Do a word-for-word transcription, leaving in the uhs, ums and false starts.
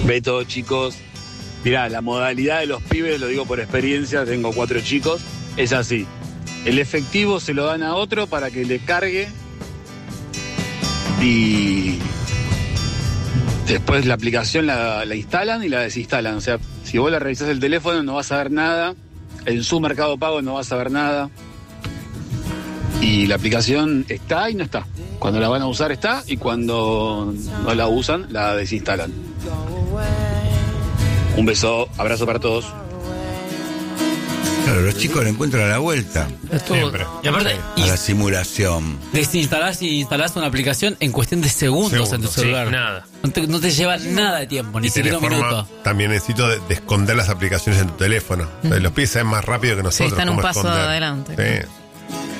Beto, chicos, mirá, la modalidad de los pibes, lo digo por experiencia, tengo cuatro chicos, es así. El efectivo se lo dan a otro para que le cargue y después la aplicación la, la instalan y la desinstalan. O sea, si vos le revisás el teléfono no vas a ver nada, en su Mercado Pago no vas a ver nada. Y la aplicación está y no está. Cuando la van a usar está y cuando no la usan la desinstalan. Un beso, abrazo para todos. Claro, los chicos lo encuentran a la vuelta. Es todo. Siempre. Y aparte, A la simulación. desinstalás y instalás una aplicación en cuestión de segundos, Segundos, en tu sí, celular. nada. No te, no te lleva nada de tiempo, ni Y siquiera tenés un forma, minuto. también necesito de, de esconder las aplicaciones en tu teléfono. O sea, los pibes saben más rápido que nosotros. están un cómo paso esconder. adelante. Sí.